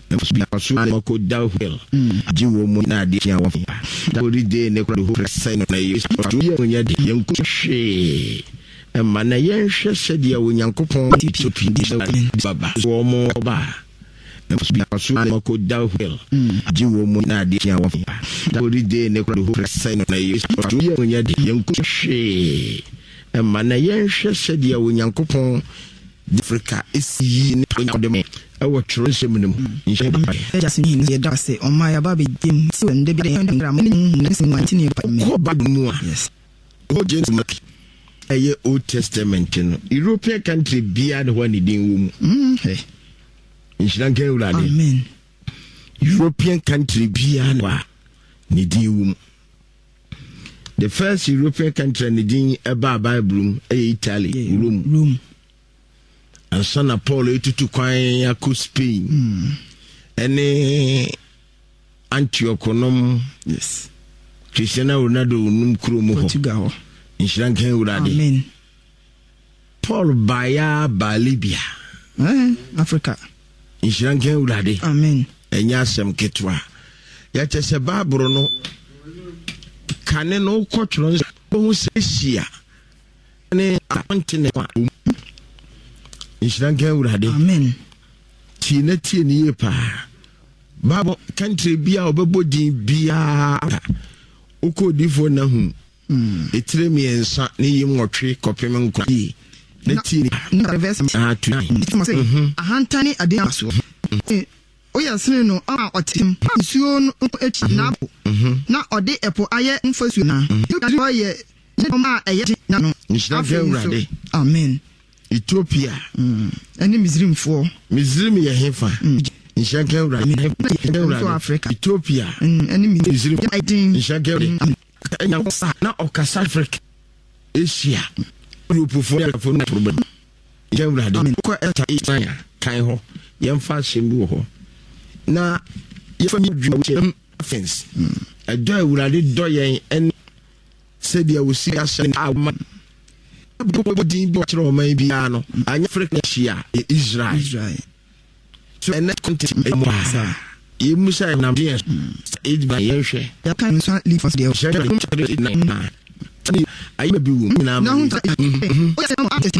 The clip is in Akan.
so I go downhill. Jiwo mo na de ya wo. Ori de ne ko ho say no na yesu to ye de yen ko hwe. E ma na yen hwe se de Onyankopon to pindi baba. So mo ba. So I go downhill. Jiwo mo na de ya wo. Ori de ne ko ho say no na yesu to ye de yen ko hwe. E ma na yen hwe se de Onyankopon Africa is yi ni dem awo tro nsem num just ni ye da say on my baby dim so and be the gram ni sin wanti ni ko ba mu yes o James Maki aye Old Testament no European country bia de ho ni din wo hey inshan kan urade amen European country bia no ni din wo the first European country ni din eba Bible Italy Rome and son Paul etutu kwan yakọ Spain ene Antioch nom yes Cristiano Ronaldo num kromo ho Portugal inshan kan urade amen Paul baya ba Libya Africa inshan kan urade amen enya asem ketwa ya chese babro no kane no kwotro ho sesia ne continent inshan kan urade amen tie ni yepa babo country bia obebodin bia ukodifo na hu etire miensa ne yimwotwe kopem nkwa na tie na reverse ahantani ade aso oya sene no a otim nsuo no echi na abo na ode epo aye mfasu na oye ma eye na no amen Ethiopia any Misrim ye hefa inshanka ura Africa Ethiopia any Misrim inshanka ura na okasa Africa Asia Europe for no problem inshanka ura ko eta Israel kan ho yemfa sembu ho na yefa mi dwuma offense ado awurade do yen en said ya wosi ashe na din bo tro man bia no anya Africa Asia Israel so en content mo sa e musa na bien e ba yehwe ya kan so leave for the ayi ba bi wo na o ya